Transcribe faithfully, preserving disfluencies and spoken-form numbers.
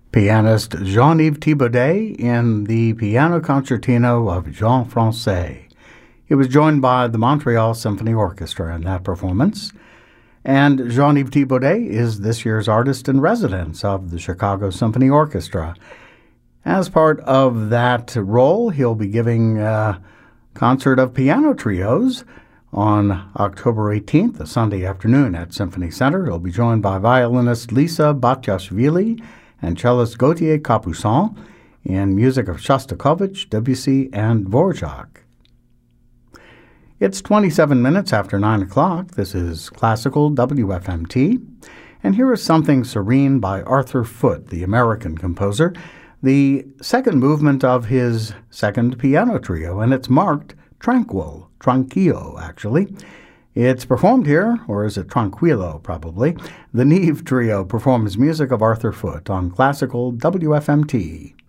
Pianist Jean-Yves Thibaudet in the Piano Concertino of Jean Francais. He was joined by the Montreal Symphony Orchestra in that performance. And Jean-Yves Thibaudet is this year's Artist in Residence of the Chicago Symphony Orchestra. As part of that role, he'll be giving a concert of piano trios on October eighteenth, a Sunday afternoon at Symphony Center. He'll be joined by violinist Lisa Batiashvili and cellist Gauthier Capuçon in music of Shostakovich, Debussy, and Dvorak. It's twenty-seven minutes after nine o'clock. This is Classical W F M T, and here is Something Serene by Arthur Foote, the American composer, the second movement of his second piano trio, and it's marked Tranquil, Tranquillo, actually. It's performed here, or is it Tranquillo, probably. The Neve Trio performs music of Arthur Foote on Classical W F M T.